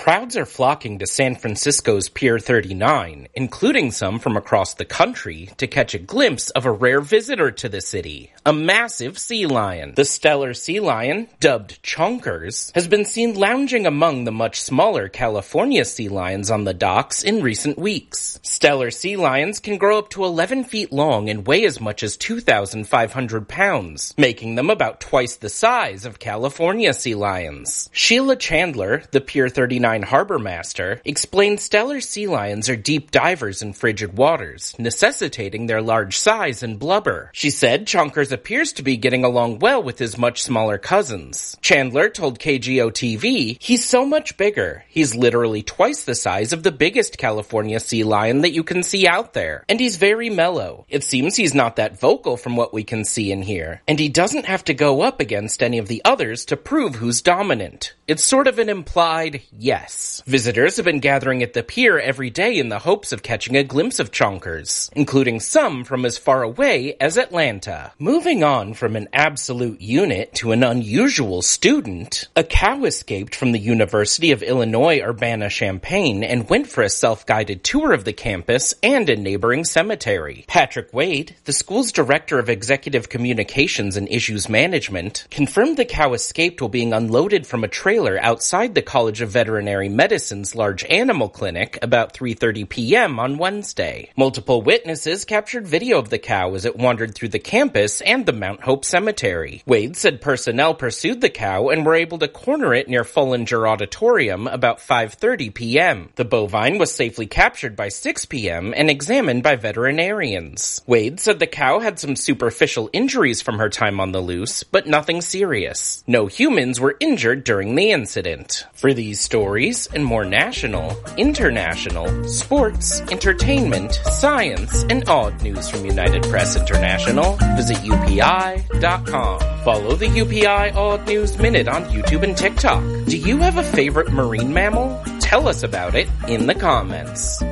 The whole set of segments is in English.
Crowds are flocking to San Francisco's Pier 39, including some from across the country, to catch a glimpse of a rare visitor to the city, a massive sea lion. The Steller sea lion, dubbed Chonkers, has been seen lounging among the much smaller California sea lions on the docks in recent weeks. Steller sea lions can grow up to 11 feet long and weigh as much as 2,500 pounds, making them about twice the size of California sea lions. Sheila Chandler, the Pier 39 harbor master, explained Steller sea lions are deep divers in frigid waters, necessitating their large size and blubber. She said Chonkers appears to be getting along well with his much smaller cousins. Chandler told KGO-TV, "He's so much bigger. He's literally twice the size of the biggest California sea lion that you can see out there. And he's very mellow. It seems he's not that vocal from what we can see and hear. And he doesn't have to go up against any of the others to prove who's dominant. It's sort of an implied yes." Visitors have been gathering at the pier every day in the hopes of catching a glimpse of Chonkers, including some from as far away as Atlanta. Moving on from an absolute unit to an unusual student, a cow escaped from the University of Illinois Urbana-Champaign and went for a self-guided tour of the campus and a neighboring cemetery. Patrick Wade, the school's director of executive communications and issues management, confirmed the cow escaped while being unloaded from a trailer outside the College of Veterinary Medicine's large animal clinic about 3:30 p.m. on Wednesday. Multiple witnesses captured video of the cow as it wandered through the campus and the Mount Hope Cemetery. Wade said personnel pursued the cow and were able to corner it near Fullinger Auditorium about 5:30 p.m. The bovine was safely captured by 6 p.m. and examined by veterinarians. Wade said the cow had some superficial injuries from her time on the loose, but nothing serious. No humans were injured during the incident. For these stories and more national, international, sports, entertainment, science, and odd news from United Press International, visit UPI.com. Follow the UPI Odd News Minute on YouTube and TikTok. Do you have a favorite marine mammal? Tell us about it in the comments.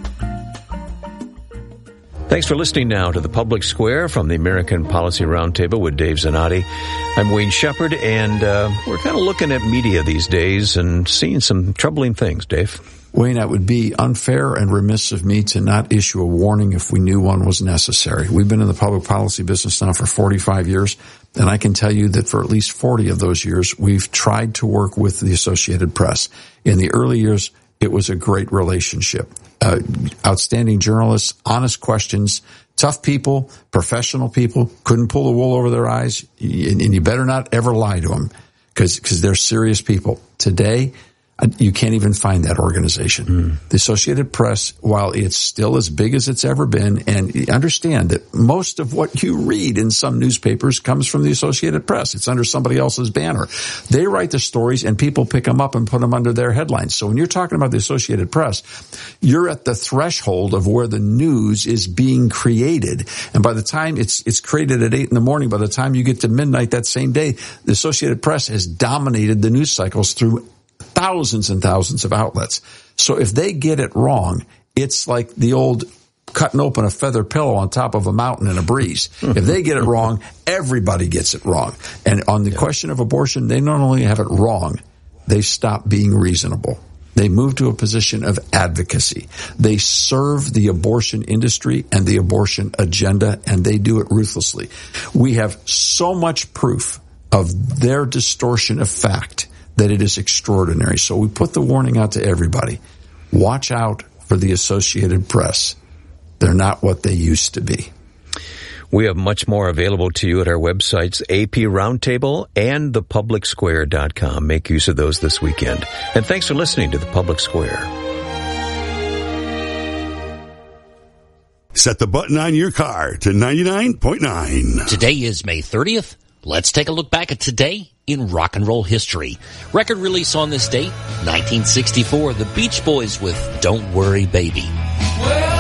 Thanks for listening now to the Public Square from the American Policy Roundtable with Dave Zanotti. I'm Wayne Shepherd, and we're kind of looking at media these days and seeing some troubling things, Dave. Wayne, it would be unfair and remiss of me to not issue a warning if we knew one was necessary. We've been in the public policy business now for 45 years, and I can tell you that for at least 40 of those years, we've tried to work with the Associated Press. In the early years, it was a great relationship. Outstanding journalists, honest questions, tough people, professional people, couldn't pull the wool over their eyes, and you better not ever lie to them because they're serious people. Today, you can't even find that organization. The Associated Press, while it's still as big as it's ever been, and understand that most of what you read in some newspapers comes from the Associated Press. It's under somebody else's banner. They write the stories and people pick them up and put them under their headlines. So when you're talking about the Associated Press, you're at the threshold of where the news is being created. And by the time it's created at 8 a.m, by the time you get to midnight that same day, the Associated Press has dominated the news cycles through thousands and thousands of outlets. So if they get it wrong, it's like the old cutting open a feather pillow on top of a mountain in a breeze. If they get it wrong, everybody gets it wrong. And on the question of abortion, they not only have it wrong, they stop being reasonable. They move to a position of advocacy. They serve the abortion industry and the abortion agenda, and they do it ruthlessly. We have so much proof of their distortion of fact that it is extraordinary. So we put the warning out to everybody. Watch out for the Associated Press. They're not what they used to be. We have much more available to you at our websites, AP Roundtable and thepublicsquare.com. Make use of those this weekend. And thanks for listening to The Public Square. Set the button on your car to 99.9. Today is May 30th. Let's take a look back at today in rock and roll history. Record release on this date, 1964, The Beach Boys with Don't Worry Baby.